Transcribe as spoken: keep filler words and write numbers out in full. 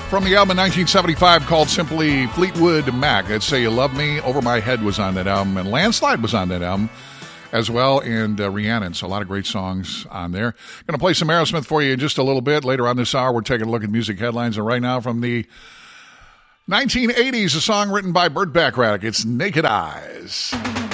From the album in nineteen seventy-five called simply Fleetwood Mac. I'd Say You Love Me, Over My Head was on that album, and Landslide was on that album as well, and uh, Rhiannon. So a lot of great songs on there. Going to play some Aerosmith for you in just a little bit. Later on this hour, we're taking a look at music headlines, and right now from the nineteen eighties, a song written by Burt Bacharach. It's Naked Eyes.